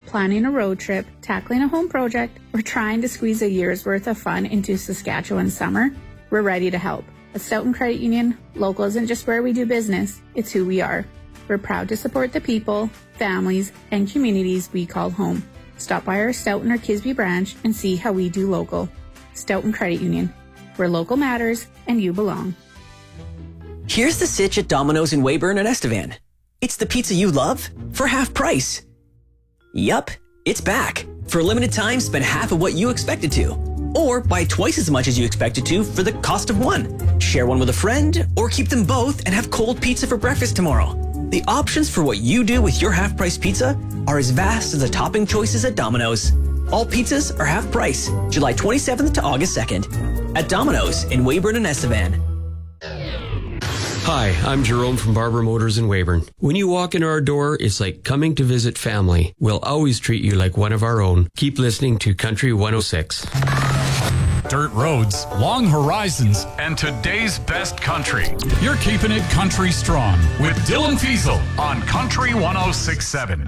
planning a road trip, tackling a home project, or trying to squeeze a year's worth of fun into Saskatchewan summer, we're ready to help. At Stoughton Credit Union, local isn't just where we do business, it's who we are. We're proud to support the people, families, and communities we call home. Stop by our Stoughton or Kisby branch and see how we do local. Stoughton Credit Union, where local matters and you belong. Here's the sitch at Domino's in Weyburn and Estevan. It's the pizza you love for half price. Yup, it's back. For a limited time, spend half of what you expected to. Or buy twice as much as you expected to for the cost of one. Share one with a friend, or keep them both and have cold pizza for breakfast tomorrow. The options for what you do with your half-price pizza are as vast as the topping choices at Domino's. All pizzas are half price, July 27th to August 2nd. At Domino's in Weyburn and Estevan. Hi, I'm Jerome from Barber Motors in Weyburn. When you walk in our door, it's like coming to visit family. We'll always treat you like one of our own. Keep listening to Country 106. Dirt roads, long horizons, and today's best country. You're keeping it country strong with Dylan Fiesel on Country 106.7.